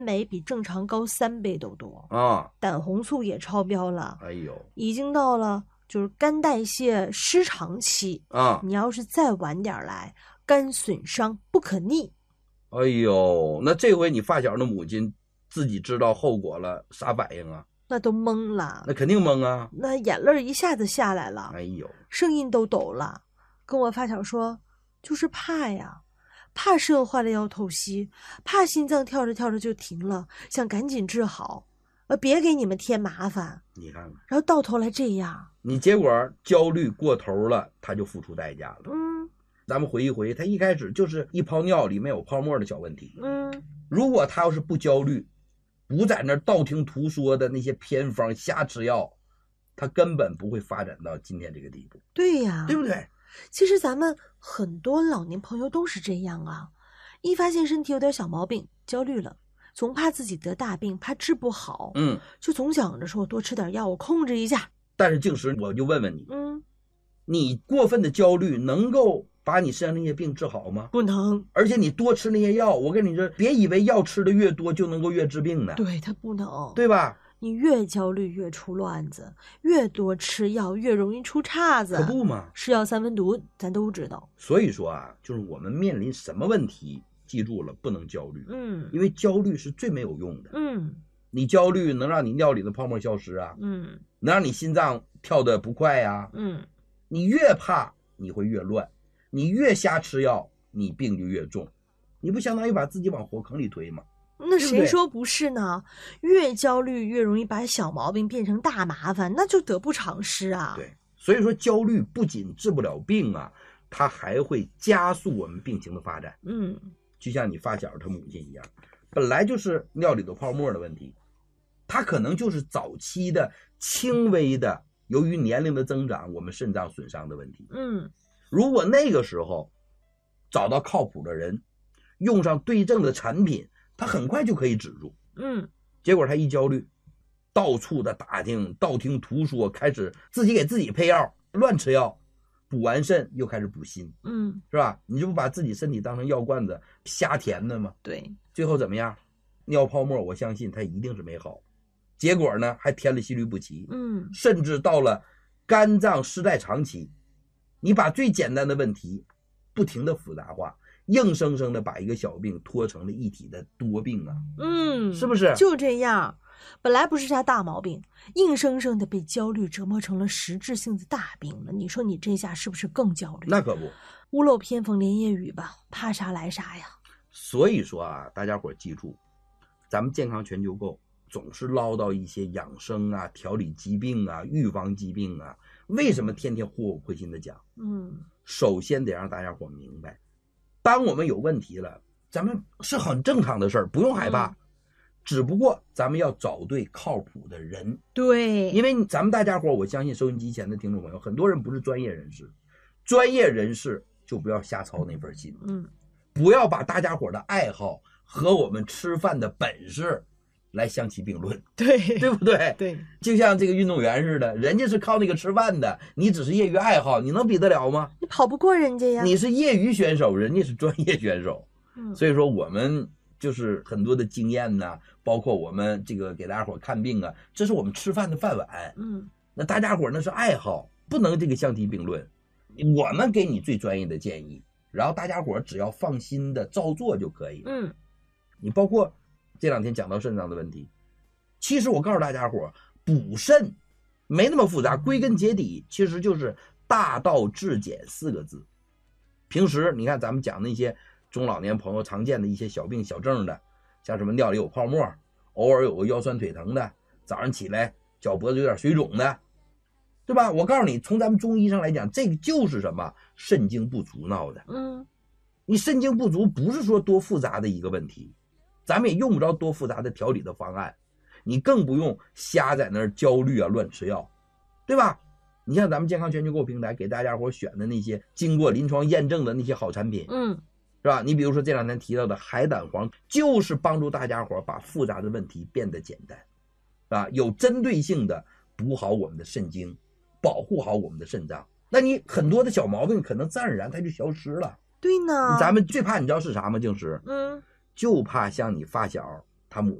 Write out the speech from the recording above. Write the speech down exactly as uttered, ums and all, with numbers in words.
酶比正常高三倍都多啊， 胆红素也超标了， 哎呦， 已经到了就是肝代谢失常期啊， 你要是再晚点来，肝损伤不可逆。 哎呦，那这回你发小的母亲自己知道后果了，啥反应啊？ 那都懵了， 那肯定懵啊， 那眼泪一下子下来了， 哎呦， 声音都抖了，跟我发小说，就是怕呀，怕是恶化了要透析，怕心脏跳着跳着就停了，想赶紧治好，呃，别给你们添麻烦。 你看看， 然后到头来这样， 你结果焦虑过头了，他就付出代价了。 嗯咱们回忆回忆，他一开始就是一泡尿里面有泡沫的小问题。 嗯， 如果他要是不焦虑，不在那道听途说的那些偏方瞎吃药，他根本不会发展到今天这个地步， 对呀， 对不对？ 其实咱们很多老年朋友都是这样啊，一发现身体有点小毛病，焦虑了，总怕自己得大病，怕治不好， 嗯， 就总想着说我多吃点药，我控制一下。 但是静时，我就问问你， 嗯， 你过分的焦虑能够把你身上那些病治好吗？ 不能， 而且你多吃那些药，我跟你说，别以为药吃的越多就能够越治病呢， 对他不能， 对吧？ 你越焦虑越出乱子，越多吃药越容易出岔子。 可不嘛， 是药三分毒，咱都知道。 所以说啊，就是我们面临什么问题，记住了，不能焦虑， 嗯因为焦虑是最没有用的。 嗯你焦虑能让你尿里的泡沫消失啊， 嗯能让你心脏跳得不快呀、啊。 嗯， 你越怕，你会越乱，你越瞎吃药，你病就越重，你不相当于把自己往火坑里推吗？ 那谁说不是呢？越焦虑越容易把小毛病变成大麻烦，那就得不偿失啊。 对，所以说焦虑不仅治不了病啊，它还会加速我们病情的发展。 嗯， 就像你发小他母亲一样，本来就是尿里头泡沫的问题，他可能就是早期的轻微的，由于年龄的增长，我们肾脏损伤的问题。 嗯， 如果那个时候找到靠谱的人，用上对症的产品，他很快就可以止住。 嗯， 结果他一焦虑，到处的打听，道听途说，开始自己给自己配药，乱吃药，补完肾又开始补心， 嗯， 是吧？你就不把自己身体当成药罐子瞎填的吗？ 对， 最后怎么样？尿泡沫，我相信它一定是没好，结果呢还填了心律不齐， 嗯， 甚至到了肝脏失代偿期，你把最简单的问题不停的复杂化，硬生生的把一个小病拖成了一体的多病啊， 嗯， 是不是？ 就这样，本来不是啥大毛病，硬生生的被焦虑折磨成了实质性的大病了。你说你这下是不是更焦虑？ 那可不， 屋漏偏逢连夜雨吧，怕啥来啥呀。 所以说啊，大家伙记住，咱们健康全球购总是唠叨一些养生啊、调理疾病啊、预防疾病啊，为什么天天火火会心的讲？ 嗯， 首先得让大家伙明白，当我们有问题了，咱们是很正常的事儿，不用害怕。嗯，只不过咱们要找对靠谱的人。 对， 因为咱们大家伙，我相信收音机前的听众朋友，很多人不是专业人士，专业人士就不要瞎操那份心。 嗯， 不要把大家伙的爱好和我们吃饭的本事来相提并论， 对， 对不对？ 对， 就像这个运动员似的，人家是靠那个吃饭的，你只是业余爱好，你能比得了吗？ 你跑不过人家呀。 你是业余选手，人家是专业选手。 嗯， 所以说我们就是很多的经验呢，包括我们这个给大家伙看病啊，这是我们吃饭的饭碗。 嗯， 那大家伙那是爱好，不能这个相提并论。我们给你最专业的建议，然后大家伙只要放心的照做就可以了。 嗯， 你包括这两天讲到肾脏的问题，其实我告诉大家伙，补肾没那么复杂，归根结底其实就是大道至简四个字。平时你看咱们讲那些中老年朋友常见的一些小病小症的，像什么尿里有泡沫，偶尔有个腰酸腿疼的，早上起来脚脖子有点水肿的，对吧？我告诉你，从咱们中医上来讲，这个就是什么肾精不足闹的。 嗯， 你肾精不足不是说多复杂的一个问题，咱们也用不着多复杂的调理的方案，你更不用瞎在那儿焦虑啊乱吃药，对吧？你像咱们健康全球购平台给大家伙选的那些经过临床验证的那些好产品， 嗯， 是吧？你比如说这两天提到的海胆黄，就是帮助大家伙把复杂的问题变得简单，啊，有针对性的补好我们的肾精，保护好我们的肾脏。那你很多的小毛病可能自然而然它就消失了。 对呢。 咱们最怕你知道是啥吗？静时， 嗯， 就怕像你发小他母